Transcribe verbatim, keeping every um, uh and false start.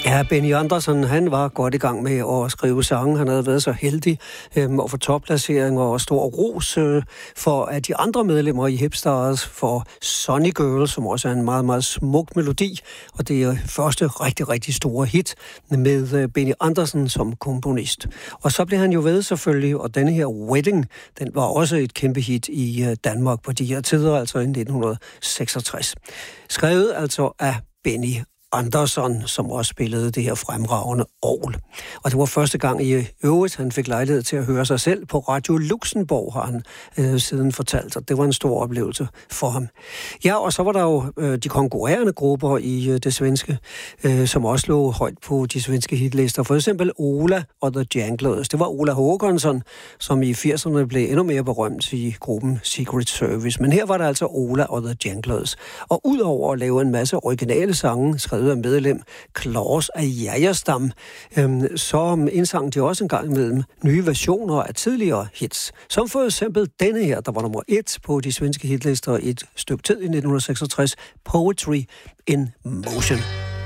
Ja, Benny Andersson, han var godt i gang med at skrive sange. Han havde været så heldig øh, at få topplaceringer og stor ros øh, for at de andre medlemmer i Hipstars for Sunny Girl, som også er en meget, meget smuk melodi. Og det er første rigtig, rigtig store hit med øh, Benny Andersson som komponist. Og så blev han jo ved selvfølgelig, og denne her Wedding, den var også et kæmpe hit i øh, Danmark på de her tider, altså i nitten seksogtres. Skrevet altså af Benny Andersson, som også spillede det her fremragende orgel. Og det var første gang i øvrigt, han fik lejlighed til at høre sig selv på Radio Luxembourg, har han øh, siden fortalt, og det var en stor oplevelse for ham. Ja, og så var der jo øh, de konkurrerende grupper i øh, det svenske, øh, som også lå højt på de svenske hitlister. For eksempel Ola og The Janglers. Det var Ola Håkansson, som i firserne blev endnu mere berømt i gruppen Secret Service. Men her var der altså Ola og The Janglers. Og udover at lave en masse originale sange, skrevet af medlem Claus af Jajerstam, øhm, så indsang de også en gang imellem nye versioner af tidligere hits. Som for eksempel denne her, der var nummer et på de svenske hitlister i et stykke tid i nitten seksogtres, Poetry in Motion.